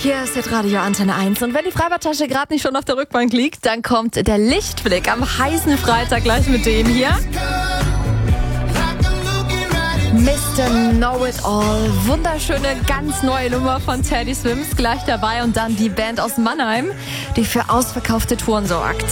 Hier ist Hitradio Antenne 1 und wenn die Freibadtasche gerade nicht schon auf der Rückbank liegt, dann kommt der Lichtblick am heißen Freitag gleich mit dem hier. Mr. Know-It-All, wunderschöne, ganz neue Nummer von Teddy Swims, gleich dabei und dann die Band aus Mannheim, die für ausverkaufte Touren sorgt.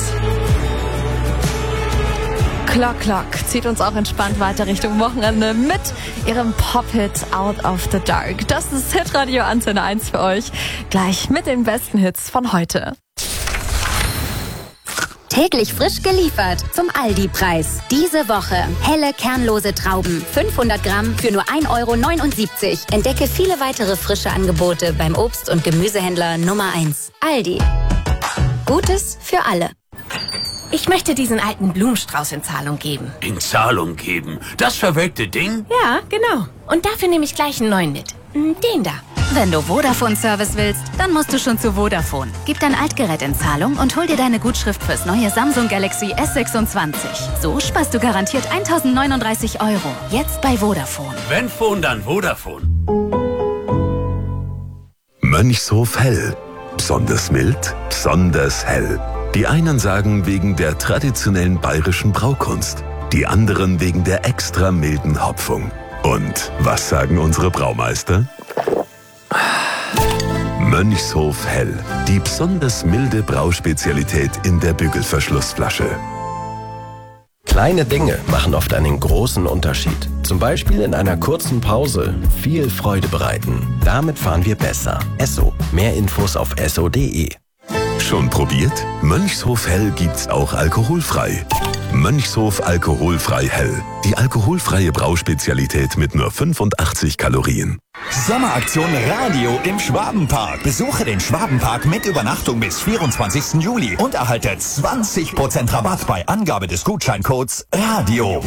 Clock Clock zieht uns auch entspannt weiter Richtung Wochenende mit ihrem Pop-Hit Out of the Dark. Das ist Hitradio Antenne 1 für euch, gleich mit den besten Hits von heute. Täglich frisch geliefert zum Aldi-Preis. Diese Woche helle, kernlose Trauben. 500 Gramm für nur 1,79 €. Entdecke viele weitere frische Angebote beim Obst- und Gemüsehändler Nummer 1. Aldi. Gutes für alle. Ich möchte diesen alten Blumenstrauß in Zahlung geben. In Zahlung geben? Das verwelkte Ding? Ja, genau. Und dafür nehme ich gleich einen neuen mit. Den da. Wenn du Vodafone-Service willst, dann musst du schon zu Vodafone. Gib dein Altgerät in Zahlung und hol dir deine Gutschrift fürs neue Samsung Galaxy S26. So sparst du garantiert 1.039 €. Jetzt bei Vodafone. Wenn Phone, dann Vodafone. Mönchshof Hell. Besonders mild, besonders hell. Die einen sagen wegen der traditionellen bayerischen Braukunst, die anderen wegen der extra milden Hopfung. Und was sagen unsere Braumeister? Mönchshof Hell, die besonders milde Brauspezialität in der Bügelverschlussflasche. Kleine Dinge machen oft einen großen Unterschied. Zum Beispiel in einer kurzen Pause viel Freude bereiten. Damit fahren wir besser. Esso. Mehr Infos auf esso.de. Schon probiert? Mönchshof Hell gibt's auch alkoholfrei. Mönchshof alkoholfrei Hell. Die alkoholfreie Brauspezialität mit nur 85 Kalorien. Sommeraktion Radio im Schwabenpark. Besuche den Schwabenpark mit Übernachtung bis 24. Juli und erhalte 20% Rabatt bei Angabe des Gutscheincodes RADIO.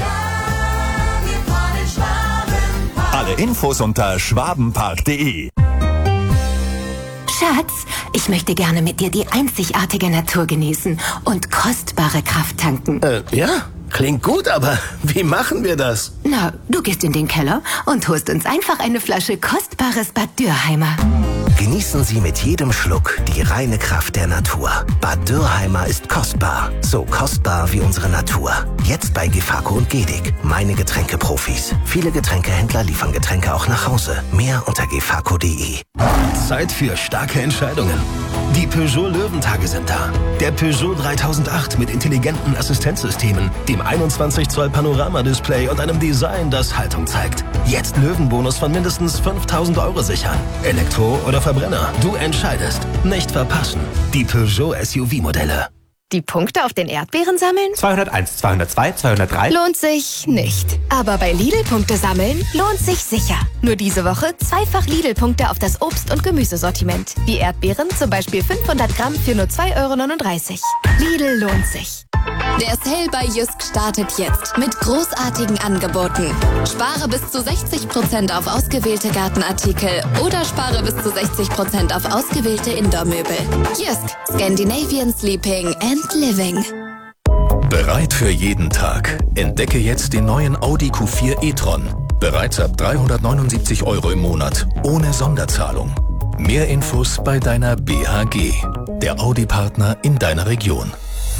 Alle Infos unter schwabenpark.de. Schatz, ich möchte gerne mit dir die einzigartige Natur genießen und kostbare Kraft tanken. Ja, klingt gut, aber wie machen wir das? Na, du gehst in den Keller und holst uns einfach eine Flasche kostbares Bad Dürheimer. Genießen Sie mit jedem Schluck die reine Kraft der Natur. Bad Dürheimer ist kostbar. So kostbar wie unsere Natur. Jetzt bei Gefako und Gedig. Meine Getränkeprofis. Viele Getränkehändler liefern Getränke auch nach Hause. Mehr unter gefako.de. Zeit für starke Entscheidungen. Die Peugeot Löwentage sind da. Der Peugeot 3008 mit intelligenten Assistenzsystemen, dem 21 Zoll Panoramadisplay und einem Design, das Haltung zeigt. Jetzt Löwenbonus von mindestens 5.000 € sichern. Elektro oder Verbrenner, du entscheidest. Nicht verpassen. Die Peugeot SUV-Modelle. Die Punkte auf den Erdbeeren sammeln? 201, 202, 203. Lohnt sich nicht. Aber bei Lidl-Punkte sammeln lohnt sich sicher. Nur diese Woche zweifach Lidl-Punkte auf das Obst- und Gemüsesortiment. Die Erdbeeren zum Beispiel 500 Gramm für nur 2,39 €. Lidl lohnt sich. Der Sale bei Jysk startet jetzt mit großartigen Angeboten. Spare bis zu 60% auf ausgewählte Gartenartikel oder spare bis zu 60% auf ausgewählte Indoor-Möbel. Jysk, Scandinavian Sleeping and Living. Bereit für jeden Tag. Entdecke jetzt den neuen Audi Q4 e-tron. Bereits ab 379 € im Monat, ohne Sonderzahlung. Mehr Infos bei deiner BHG, der Audi-Partner in deiner Region.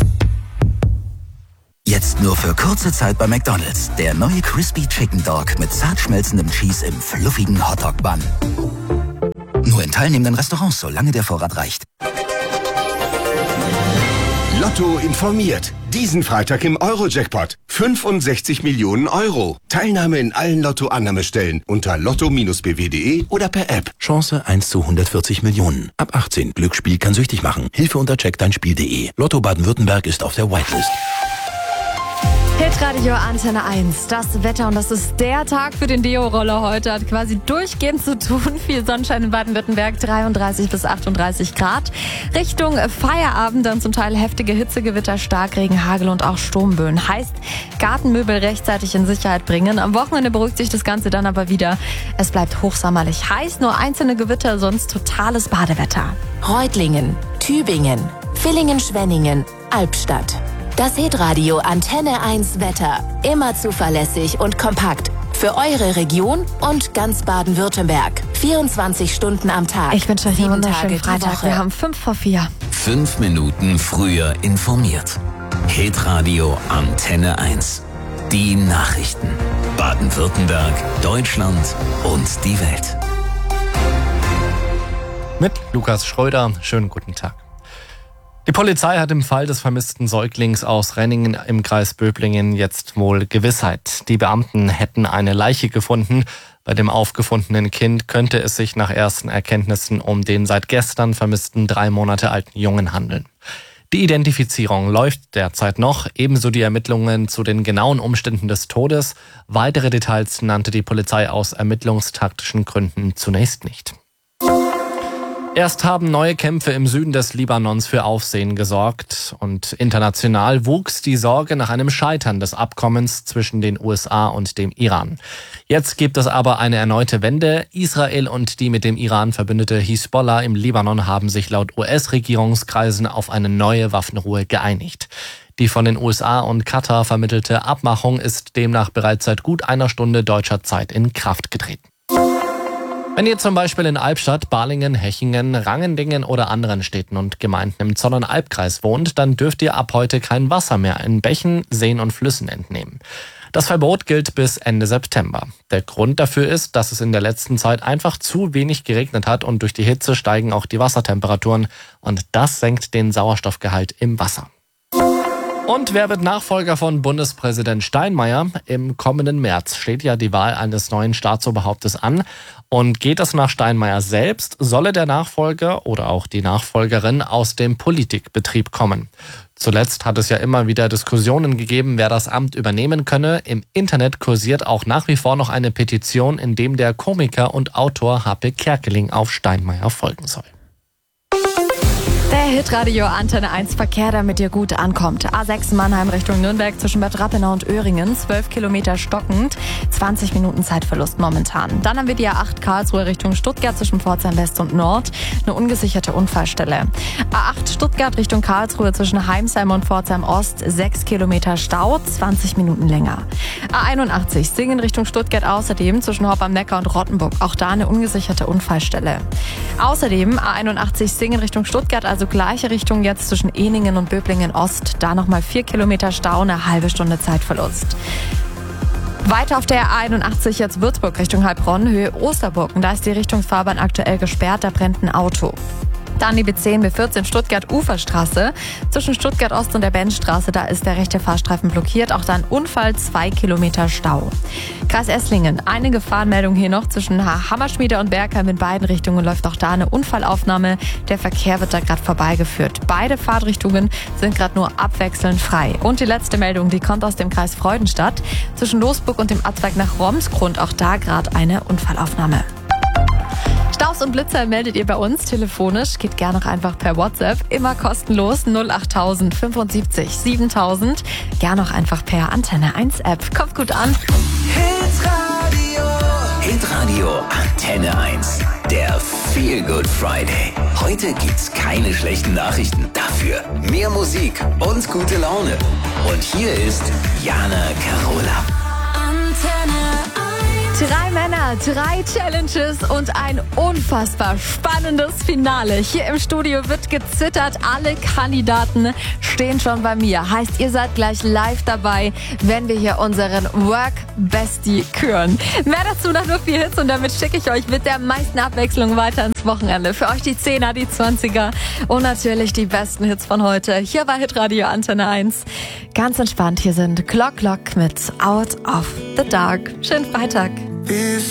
Jetzt nur für kurze Zeit bei McDonald's. Der neue Crispy Chicken Dog mit zart schmelzendem Cheese im fluffigen Hotdog-Bun. Nur in teilnehmenden Restaurants, solange der Vorrat reicht. Lotto informiert. Diesen Freitag im Euro-Jackpot. 65 Millionen €. Teilnahme in allen Lotto-Annahmestellen unter lotto-bw.de oder per App. Chance 1 zu 140 Millionen. Ab 18. Glücksspiel kann süchtig machen. Hilfe unter checkdeinspiel.de. Lotto Baden-Württemberg ist auf der Whitelist. Hitradio Antenne 1, das Wetter und das ist der Tag für den Deo-Roller heute. Hat quasi durchgehend zu tun. Viel Sonnenschein in Baden-Württemberg, 33 bis 38 Grad. Richtung Feierabend dann zum Teil heftige Hitzegewitter, Starkregen, Hagel und auch Sturmböen. Heißt, Gartenmöbel rechtzeitig in Sicherheit bringen. Am Wochenende beruhigt sich das Ganze dann aber wieder. Es bleibt hochsommerlich heiß, nur einzelne Gewitter, sonst totales Badewetter. Reutlingen, Tübingen, Villingen-Schwenningen, Albstadt. Das Hitradio Antenne 1 Wetter. Immer zuverlässig und kompakt. Für eure Region und ganz Baden-Württemberg. 24 Stunden am Tag. Ich wünsche euch einen 7 wunderschönen Tage die Freitag. Woche. Wir haben 5:04. 5 Minuten früher informiert. Hitradio Antenne 1. Die Nachrichten. Baden-Württemberg, Deutschland und die Welt. Mit Lukas Schröder. Schönen guten Tag. Die Polizei hat im Fall des vermissten Säuglings aus Renningen im Kreis Böblingen jetzt wohl Gewissheit. Die Beamten hätten eine Leiche gefunden. Bei dem aufgefundenen Kind könnte es sich nach ersten Erkenntnissen um den seit gestern vermissten 3 Monate alten Jungen handeln. Die Identifizierung läuft derzeit noch, ebenso die Ermittlungen zu den genauen Umständen des Todes. Weitere Details nannte die Polizei aus ermittlungstaktischen Gründen zunächst nicht. Erst haben neue Kämpfe im Süden des Libanons für Aufsehen gesorgt und international wuchs die Sorge nach einem Scheitern des Abkommens zwischen den USA und dem Iran. Jetzt gibt es aber eine erneute Wende. Israel und die mit dem Iran verbündete Hisbollah im Libanon haben sich laut US-Regierungskreisen auf eine neue Waffenruhe geeinigt. Die von den USA und Katar vermittelte Abmachung ist demnach bereits seit gut einer Stunde deutscher Zeit in Kraft getreten. Wenn ihr zum Beispiel in Albstadt, Balingen, Hechingen, Rangendingen oder anderen Städten und Gemeinden im Zollern-Albkreis wohnt, dann dürft ihr ab heute kein Wasser mehr in Bächen, Seen und Flüssen entnehmen. Das Verbot gilt bis Ende September. Der Grund dafür ist, dass es in der letzten Zeit einfach zu wenig geregnet hat und durch die Hitze steigen auch die Wassertemperaturen und das senkt den Sauerstoffgehalt im Wasser. Und wer wird Nachfolger von Bundespräsident Steinmeier? Im kommenden März steht ja die Wahl eines neuen Staatsoberhauptes an. Und geht es nach Steinmeier selbst, solle der Nachfolger oder auch die Nachfolgerin aus dem Politikbetrieb kommen. Zuletzt hat es ja immer wieder Diskussionen gegeben, wer das Amt übernehmen könne. Im Internet kursiert auch nach wie vor noch eine Petition, in dem der Komiker und Autor Happe Kerkeling auf Steinmeier folgen soll. Der Hitradio Antenne 1 Verkehr, damit ihr gut ankommt. A6 Mannheim Richtung Nürnberg zwischen Bad Rappenau und Öhringen. 12 Kilometer stockend. 20 Minuten Zeitverlust momentan. Dann haben wir die A8 Karlsruhe Richtung Stuttgart zwischen Pforzheim West und Nord. Eine ungesicherte Unfallstelle. A8 Stuttgart Richtung Karlsruhe zwischen Heimsheim und Pforzheim Ost. 6 Kilometer Stau. 20 Minuten länger. A81 Singen Richtung Stuttgart außerdem zwischen Hopp am Neckar und Rottenburg. Auch da eine ungesicherte Unfallstelle. Außerdem A81 Singen Richtung Stuttgart, also gleiche Richtung jetzt zwischen Ehningen und Böblingen Ost. Da nochmal 4 Kilometer Stau, eine halbe Stunde Zeitverlust. Weiter auf der A81 jetzt Würzburg Richtung Heilbronn, Höhe Osterburg. Und da ist die Richtungsfahrbahn aktuell gesperrt, da brennt ein Auto. Dann die B10, B14 Stuttgart Uferstraße. Zwischen Stuttgart Ost und der Benchstraße, da ist der rechte Fahrstreifen blockiert. Auch da ein Unfall, 2 Kilometer Stau. Kreis Esslingen, eine Gefahrenmeldung hier noch zwischen Hammerschmiede und Bergheim. In beiden Richtungen läuft auch da eine Unfallaufnahme. Der Verkehr wird da gerade vorbeigeführt. Beide Fahrtrichtungen sind gerade nur abwechselnd frei. Und die letzte Meldung, die kommt aus dem Kreis Freudenstadt. Zwischen Losburg und dem Abzweig nach Romsgrund, auch da gerade eine Unfallaufnahme. Staus und Blitzer meldet ihr bei uns telefonisch. Geht gerne auch einfach per WhatsApp. Immer kostenlos 08000 75 7000. Gerne auch einfach per Antenne 1 App. Kommt gut an. Hitradio Antenne 1. Der Feel Good Friday. Heute gibt's keine schlechten Nachrichten. Dafür mehr Musik und gute Laune. Und hier ist Jana Carola. Antenne 3 Männer, 3 Challenges und ein unfassbar spannendes Finale. Hier im Studio wird gezittert. Alle Kandidaten stehen schon bei mir. Heißt, ihr seid gleich live dabei, wenn wir hier unseren Work Bestie küren. Mehr dazu nach nur 4 Hits und damit schicke ich euch mit der meisten Abwechslung weiter ins Wochenende. Für euch die 10er, die 20er und natürlich die besten Hits von heute. Hier bei Hitradio Antenne 1. Ganz entspannt, hier sind Clock mit Out of the Dark. Schönen Freitag. Ist